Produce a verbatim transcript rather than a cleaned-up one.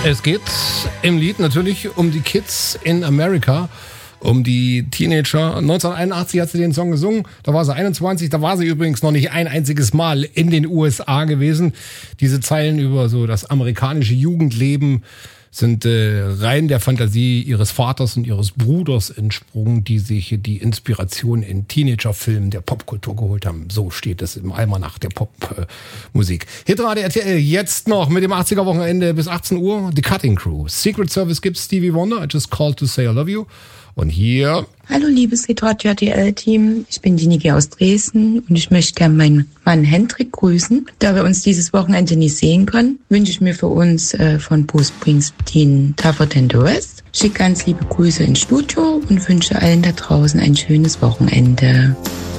Es geht im Lied natürlich um die Kids in America, um die Teenager. neunzehnhunderteinundachtzig hat sie den Song gesungen, da war sie einundzwanzig, da war sie übrigens noch nicht ein einziges Mal in den U S A gewesen. Diese Zeilen über so das amerikanische Jugendleben sind äh, rein der Fantasie ihres Vaters und ihres Bruders entsprungen, die sich die Inspiration in Teenagerfilmen der Popkultur geholt haben. So steht es im Almanach der Popmusik. Äh, Hitradio R T L jetzt noch mit dem achtziger-Wochenende bis achtzehn Uhr. The Cutting Crew. Secret Service gibt's Stevie Wonder. I Just Called to Say I Love You. Und hier... Hallo liebes Hitradio R T L-Team, ich bin die Niki aus Dresden und ich möchte gerne meinen Mann Hendrik grüßen. Da wir uns dieses Wochenende nicht sehen können, wünsche ich mir für uns äh, von Bruce Springsteen Tougher Than the Rest. Schicke ganz liebe Grüße ins Studio und wünsche allen da draußen ein schönes Wochenende.